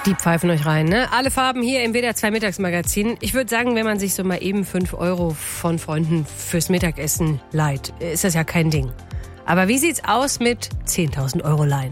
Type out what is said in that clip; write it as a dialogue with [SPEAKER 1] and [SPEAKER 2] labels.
[SPEAKER 1] Die pfeifen euch rein, ne? Alle Farben hier im WDR 2 Mittagsmagazin. Ich würde sagen, wenn man sich so mal eben 5 Euro von Freunden fürs Mittagessen leiht, ist das ja kein Ding. Aber wie sieht's aus mit 10.000 Euro leihen?